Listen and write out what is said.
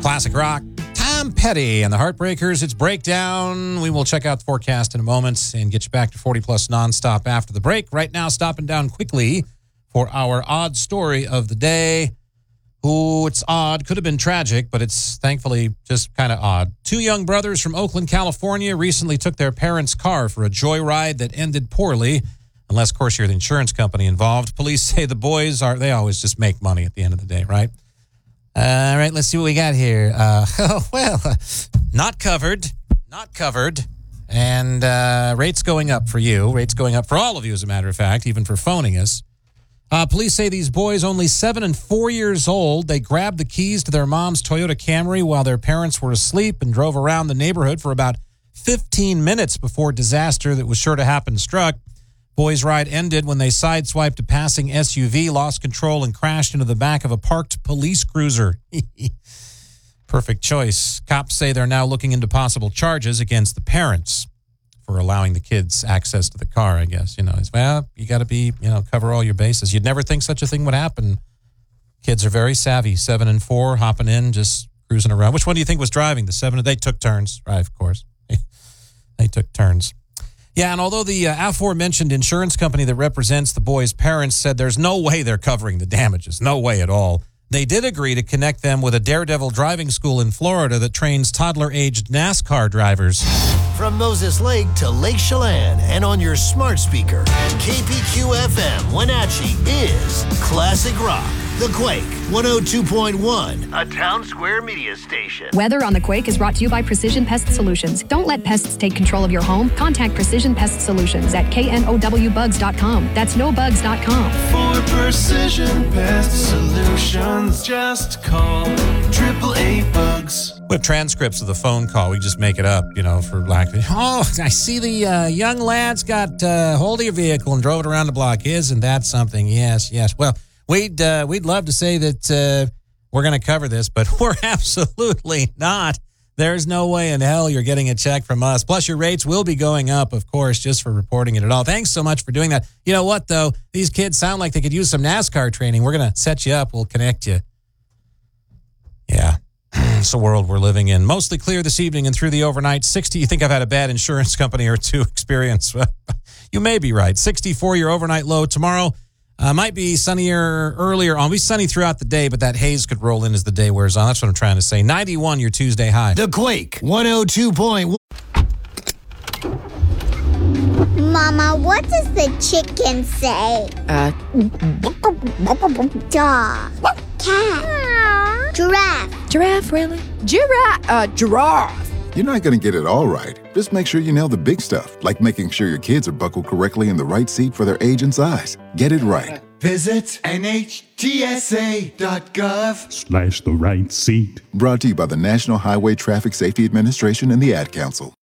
Classic rock. Tom Petty and the Heartbreakers. It's Breakdown. We will check out the forecast in a moment and get you back to 40 Plus nonstop after the break. Right now, stopping down quickly for our odd story of the day. Ooh, it's odd. Could have been tragic, but it's thankfully just kind of odd. Two young brothers from Oakland, California recently took their parents' car for a joyride that ended poorly. Unless, of course, you're the insurance company involved. Police say the boys they always just make money at the end of the day, right? All right, let's see what we got here. Not covered. And rates going up for you. Rates going up for all of you, as a matter of fact, even for phoning us. Police say these boys, only 7 and 4 years old, they grabbed the keys to their mom's Toyota Camry while their parents were asleep and drove around the neighborhood for about 15 minutes before disaster that was sure to happen struck. Boys' ride ended when they sideswiped a passing SUV, lost control, and crashed into the back of a parked police cruiser. Perfect choice. Cops say they're now looking into possible charges against the parents for allowing the kids access to the car, I guess. You got to cover all your bases. You'd never think such a thing would happen. Kids are very savvy. 7 and 4, hopping in, just cruising around. Which one do you think was driving? The 7? They took turns. Right, of course. They took turns. Yeah, and although the aforementioned insurance company that represents the boys' parents said there's no way they're covering the damages, no way at all, they did agree to connect them with a Daredevil driving school in Florida that trains toddler-aged NASCAR drivers. From Moses Lake to Lake Chelan and on your smart speaker, KPQ-FM Wenatchee is Classic Rock. The Quake 102.1, a Town Square media station. Weather on The Quake is brought to you by Precision Pest Solutions. Don't let pests take control of your home. Contact Precision Pest Solutions at knowbugs.com. That's nobugs.com. For Precision Pest Solutions, just call 888-BUGS. We have transcripts of the phone call. We just make it up, for lack of... Oh, I see the young lads got hold of your vehicle and drove it around the block. Isn't that something? Yes. Well, we'd love to say that we're going to cover this, but we're absolutely not. There's no way in hell you're getting a check from us. Plus, your rates will be going up, of course, just for reporting it at all. Thanks so much for doing that. You know what, though? These kids sound like they could use some NASCAR training. We're going to set you up. We'll connect you. Yeah. It's the world we're living in. Mostly clear this evening and through the overnight. 60, you think I've had a bad insurance company or two experience? You may be right. 64, your overnight low tomorrow. Might be sunnier earlier on. It'll be sunny throughout the day, but that haze could roll in as the day wears on. That's what I'm trying to say. 91, your Tuesday high. The Quake 102.1. Mama, what does the chicken say? Dog. Cat. Giraffe. Giraffe, really? Giraffe. You're not going to get it all right. Just make sure you nail the big stuff, like making sure your kids are buckled correctly in the right seat for their age and size. Get it right. Visit NHTSA.gov/ the right seat. Brought to you by the National Highway Traffic Safety Administration and the Ad Council.